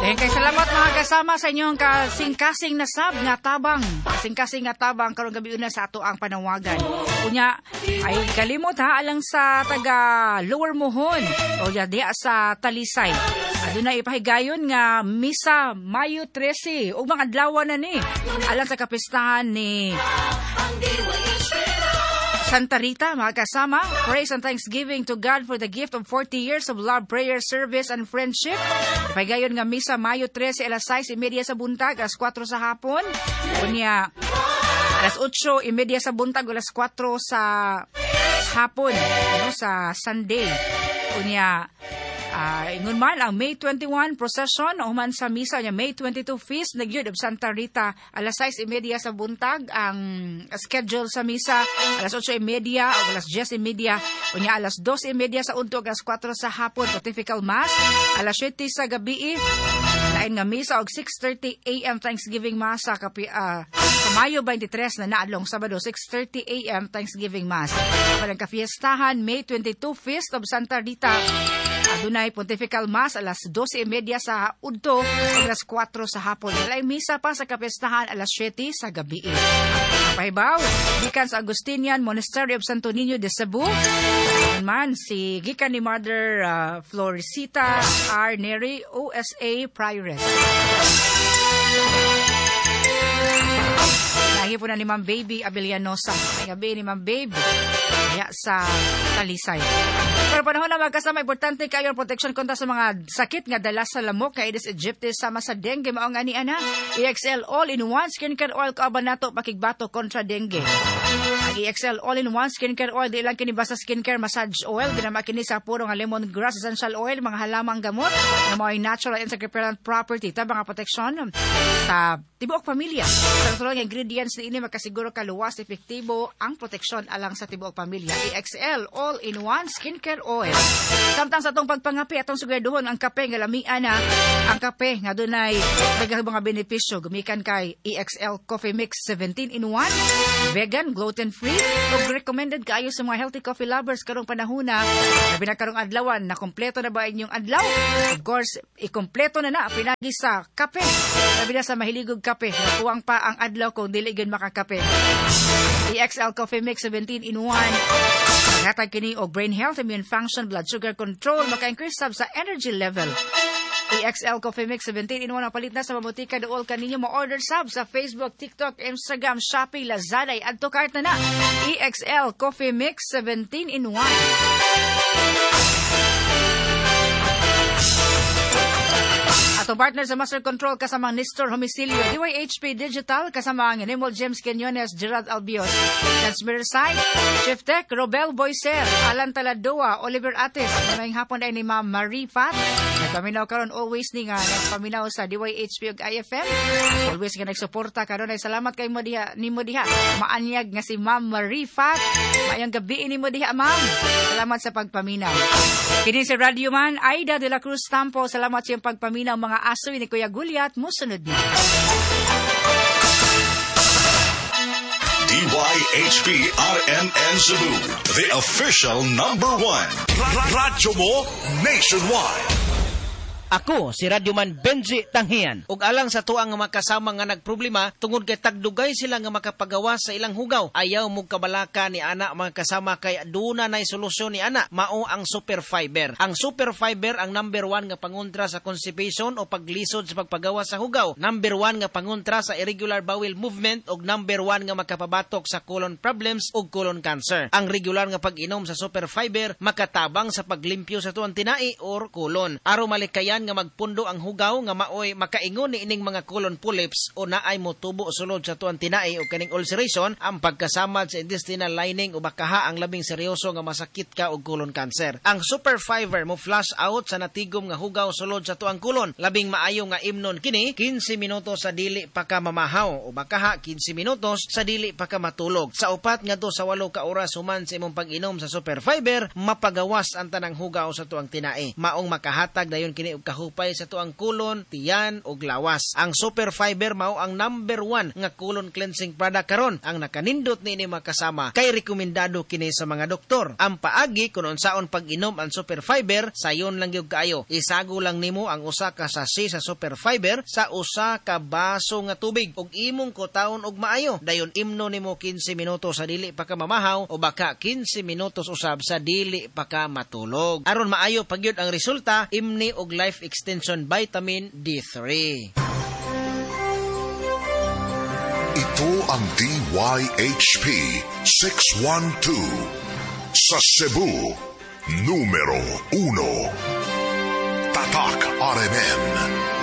Kay salamat mga kasama sa inyong kasing-kasing na sab nga tabang. Kasing-kasing nga tabang karong gabi una sa ato ang panawagan. Unya ay kalimot ha alang sa taga Lower Mohon o diha sa Talisay. Aduna ipahigayon nga misa Mayo 13 ug mga adlaw na ni alang sa kapistahan ni Santa Rita, mga kasama, praise and thanksgiving to God for the gift of 40 years of love, prayer, service, and friendship. Pagayon nga misa, Mayo 13, alas 6:30 sa buntag, alas 4 sa hapon. Unya, alas 8:30 sa buntag, alas 4 sa hapon, sa Sunday. Unya, ingon man ang May 21 procession o man sa misa niya May 22 feast nagyud of Santa Rita alas 6:30 sa buntag ang schedule sa misa alas 8:30 o alas 10:30 unya alas 2:30 sa untog alas 4 sa hapon pontifical mass alas 7 sa gabi lain nga misa og 6:30 AM Thanksgiving mass sa Mayo 23 na naadlong Sabado 6:30 AM Thanksgiving mass parang kafiestahan May 22 feast of Santa Rita. Adunay Pontifical Mass alas 12:30 sa udto alas 4 sa hapon. Walay misa pa sa kapistahan alas 7 sa gabi. Pahibaw, gikan sa Agustinian Monastery of Santo Niño de Cebu. Man si gikan ni Mother Florecita R. Neri, OSA Prioress. Lagi po na ni Ma'am Baby Abelianosa. Gabi ni Ma'am Baby. Kaya sa Talisay. Pero panahon na magkasama, importante kayo ang protection kontra sa mga sakit nga dala sa lamok kay Aedes aegypti sama sa dengue. Maong ani ana, EXL All-in-One Skincare Oil kauban nato pakigbato kontra dengue. Ang EXL All-in-One Skincare Oil di lang kini basta skincare massage oil, dinama kini sa puro nga lemongrass essential oil, mga halamang gamot na may natural and repellent property tabang nga protection sa tibuok pamilya. Sa tulong ingredients ni ini makasiguro ka luwas epektibo ang proteksyon alang sa tibuok pamilya. EXL All-in-One Skincare Oil. Samtang sa atong pagpangapi atong siguraduhon ang kape nga lamian na ang kape nga dunay daghang mga benepisyo gumikan kay EXL Coffee Mix 17-in-1, vegan, gluten-free, ug recommended kaayo sa mga healthy coffee lovers karong panahona. Labi na karong adlawan na kompleto na ba inyong adlaw? Of course, ikompleto na pinagi sa kape. Labi na sa mahiligog kape, nakuwang pa ang adlaw kung dili gyud makakape. EXL Coffee Mix 17-in-1 hatag kini og brain health, immune function, blood sugar control, maka-increase sab sa energy level. EXL Coffee Mix 17-in-1 ang palit na sa mabutika dool kaninyo ma-order sab sa Facebook, TikTok, Instagram, Shopee, Lazada, adto cart na. EXL Coffee Mix 17-in-1. Atong partner sa Master Control kasama Nestor Homicilio, DYHP Digital kasama ang Animal James Quinones, Gerald Albios, Transmerside, Chef Tech, Robel Boycer, Alan Taladoa, Oliver Ates, ngayong hapon ay ni Ma'am Marie Fat. Nagpaminaw karon always ni nga nagpaminaw sa DYHP ug IFM. Always nga nagsuporta karon ay salamat kay mo diha nimo diha. Maanyag nga si Ma'am Marie Fat. Mayong gabi nimo diha, Ma'am. Salamat sa pagpaminaw. Kini si Radio Man Aida de la Cruz Tampo, salamat sa iyong pagpaminaw mga aso ni Kuya Gulyat, musunod na. DYHP RMN Cebu, the official #1. Radyo mo nationwide. Ako, si Radyoman Benji Tanghian. Ug alang sa tuang nga makasama nga nagproblema, tungod kay tagdugay sila nga makapagawa sa ilang hugaw. Ayaw mo kabalaka ni ana mga kasama kay duna nay solusyon ni ana. Mao ang Super Fiber. Ang Super Fiber ang number 1 nga pangontra sa constipation o paglisod sa pagpagawa sa hugaw. Number 1 nga pangontra sa irregular bowel movement ug number 1 nga makapabatok sa colon problems ug colon cancer. Ang regular nga pag-inom sa Super Fiber makatabang sa paglimpyo sa tuwang tinai or colon. Aron malikayan nga magpundo ang hugaw nga maoy makaingon ni ining mga colon polyps o naay motubo sulod sa tuwang tinai o kaning ulceration, ang pagkasamad sa intestinal lining o bakaha ang labing seryoso nga masakit ka og colon cancer. Ang Super Fiber mo flush out sa natigom nga hugaw sulod sa tuwang colon. Labing maayo nga imnon kini 15 minutos sa dili pa ka mamahaw o bakaha 15 minutos sa dili pa ka matulog. Sa 4 ngadto sa 8 ka oras human sa imong pag-inom sa Super Fiber, mapagawas ang tanang hugaw sa tuwang tinai. Maong makahatag dayon kini og makahupay sa tuang kulon, tiyan ug lawas. Ang Super Fiber mao ang number 1 nga colon cleansing product karon. Ang nakanindot niini makasama kay rekomendado kini sa mga doktor. Ang paagi kung unsaon pag-inom ang Super Fiber, sayon lang gyud kaayo. Isago lang nimo ang usa ka sachet sa Super Fiber sa usa ka baso nga tubig ug imong kutaon og maayo. Dayon imno nimo 15 minutos sa dili pa ka mamahaw o baka 15 minutos usab sa dili pa ka matulog. Aron maayo pagyud ang resulta, imni og Life Extension Vitamin D3. Ito ang DYHP 612 sa Cebu, numero 1. Tatak RMN.